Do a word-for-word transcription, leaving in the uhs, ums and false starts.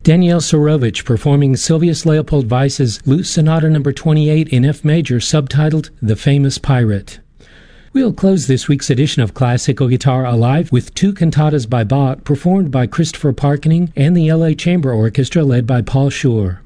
Daniel Sorovich performing Sylvius Leopold Weiss's Lute Sonata number twenty-eight in F major, subtitled The Famous Pirate. We'll close this week's edition of Classical Guitar Alive with two cantatas by Bach performed by Christopher Parkening and the L A Chamber Orchestra led by Paul Schur.